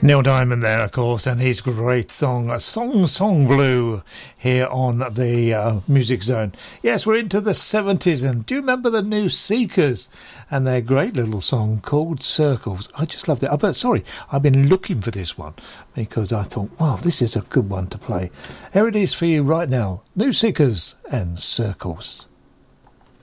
Neil Diamond there, of course, and his great song, Song Blue, here on the Music Zone. Yes, we're into the 70s, and do you remember the New Seekers and their great little song called Circles? I just loved it. I've been looking for this one because I thought, wow, this is a good one to play. Here it is for you right now, New Seekers and Circles.